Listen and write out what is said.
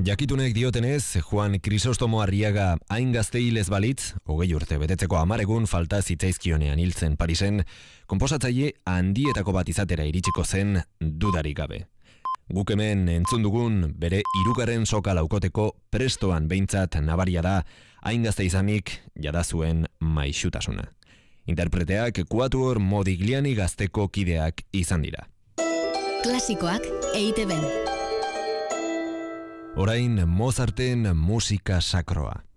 Jakitunek diotenez, Juan Crisostomo Arriaga hain gazte hilez balitz, 20 urte betetzeko 10 egun falta zitzaizkionean hiltzen Parisen, konposatzaile handietako bat izatera iritsiko zen dudarik gabe. Guk hemen entzun dugun bere hirugarren soka laukoteko prestoan behintzat nabaria da, hain gazte izanik jada zuen maisutasuna. Interpreteak Quatuor Modigliani gazteko kideak izan dira. Klasikoak EITB-n. Orain Mozarten musika sakroa.